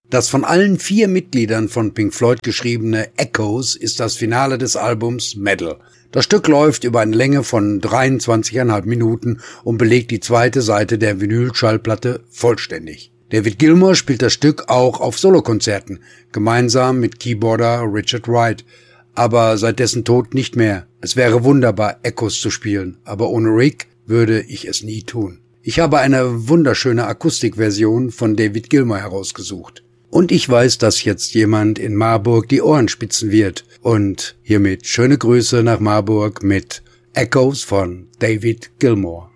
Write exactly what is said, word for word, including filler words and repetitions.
Das von allen vier Mitgliedern von Pink Floyd geschriebene Echoes ist das Finale des Albums Metal. Das Stück läuft über eine Länge von dreiundzwanzig Komma fünf Minuten und belegt die zweite Seite der Vinyl-Schallplatte vollständig. David Gilmour spielt das Stück auch auf Solokonzerten, gemeinsam mit Keyboarder Richard Wright, aber seit dessen Tod nicht mehr. Es wäre wunderbar, Echoes zu spielen, aber ohne Rick würde ich es nie tun. Ich habe eine wunderschöne Akustikversion von David Gilmour herausgesucht. Und ich weiß, dass jetzt jemand in Marburg die Ohren spitzen wird. Und hiermit schöne Grüße nach Marburg mit Echoes von David Gilmour.